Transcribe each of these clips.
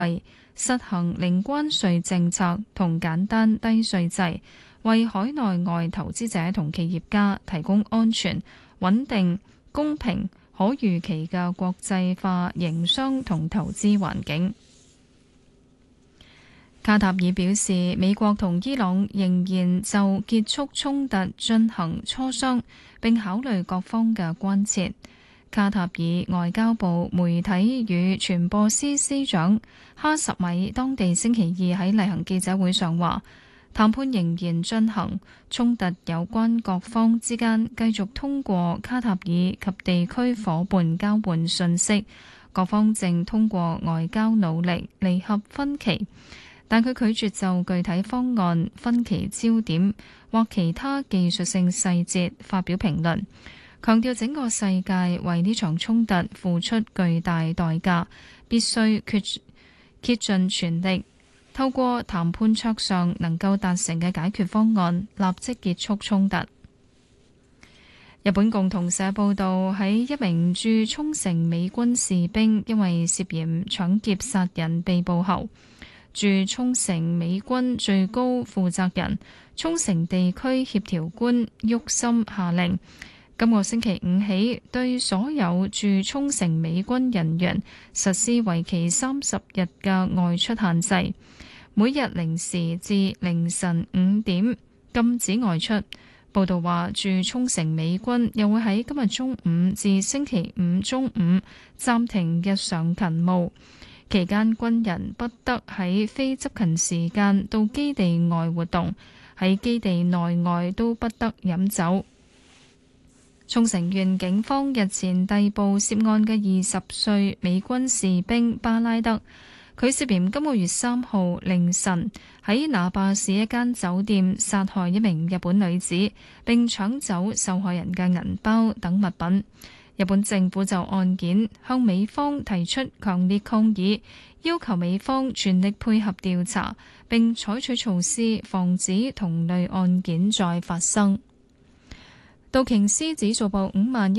實行零關稅政策同簡單低稅制，為海內外投資者同企業家提供安全、穩定、公平、可預期嘅國際化營商同投資環境。卡塔爾表示，美國同伊朗仍然就結束衝突進行磋商，並考慮各方嘅關切。卡塔爾外交部媒體與傳播司司長哈什米當地星期二喺例行記者會上話，談判仍然進行，衝突有關各方之間繼續通過卡塔爾及地區夥伴交換信息，各方正通過外交努力彌合分歧，但佢拒絕就具體方案、分歧焦點或其他技術性細節發表評論。強調整個世界為呢場衝突付出巨大代價，必須竭盡全力，透過談判桌上能夠達成嘅解決方案，立即結束衝突。日本共同社報道，喺一名駐沖繩美軍士兵因為涉嫌搶劫殺人被捕後，駐沖繩美軍最高負責人沖繩地區協調官沃森下令，今個星期五起，對所有駐沖繩美軍人員實施為期30日嘅外出限制，每日0時至凌晨5點禁止外出。報道話，駐沖繩美軍又會喺今日中午至星期五中午暫停日常勤務，期間軍人不得喺非執勤時間到基地外活動，喺基地內外都不得飲酒。沖繩縣警方日前逮捕涉案嘅20歲美軍士兵巴拉德，佢涉嫌今個月3號凌晨喺那霸市一間酒店殺害一名日本女子，並搶走受害人嘅銀包等物品。日本政府就案件向美方提出強烈抗議，要求美方全力配合調查，並採取措施防止同類案件再發生。道瓊斯指數報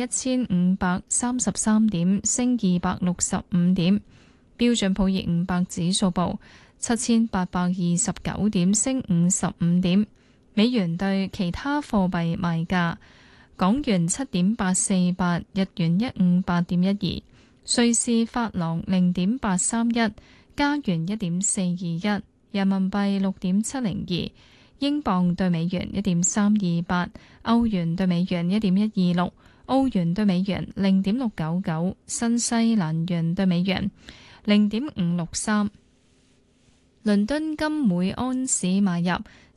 51,533點，升265點；標準普爾500指數報7,829點，升55點。美元對其他貨幣賣價：港元7.848，日元158.12，瑞士法郎0.831，加元1.421，人民幣6.702。英鎊對美元1.328，歐元對美元1.126，澳元對美元0.699，新西蘭元對美元0.563。倫敦金每安士買入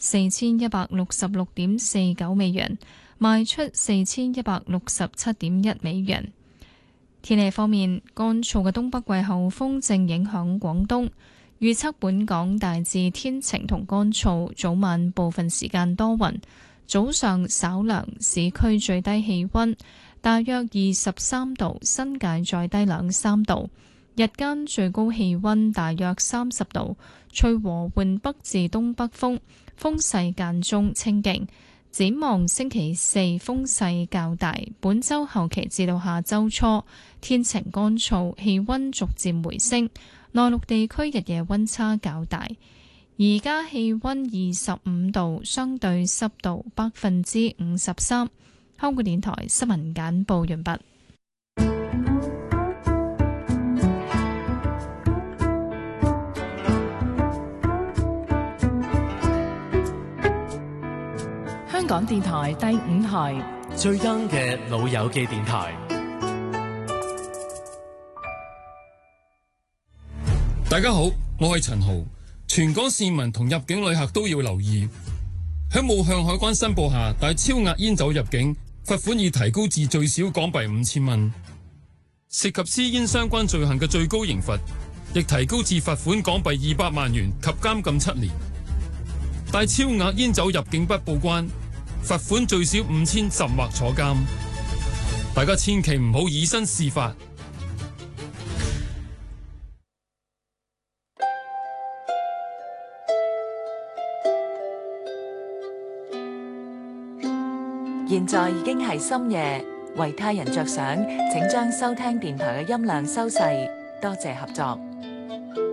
4166.49美元，賣出4167.1美元。天氣方面，乾燥嘅東北季候風正影響廣東。預測本港大致天晴同乾燥，早晚部分時間多雲，早上稍涼，市區最低氣溫大約23度，新界再低2-3度，日間最高氣溫大約30度，吹和緩北至東北風，風勢間中清勁。展望星期四風勢較大，本週後期至到下週初天晴乾燥，氣溫逐漸回升。內陸地區日夜溫差較大，而家氣溫25度，相對濕度53%。香港電台新聞簡報完畢。 香港電台第5台最 young 嘅老友記電台。 大家好，我係陳豪。全港市民同入境旅客都要留意，喺冇向海關申報下帶超額煙酒入境，罰款已提高至最少港幣5000蚊。涉及私煙相關罪行嘅最高刑罰亦提高至罰款港幣200萬元及監禁7年。帶超額煙酒入境不報關，罰款最少5000甚或坐監。大家千祈唔好以身試法。 現在已經係深夜，為他人着想，請將收聽電台嘅音量收細，多謝合作。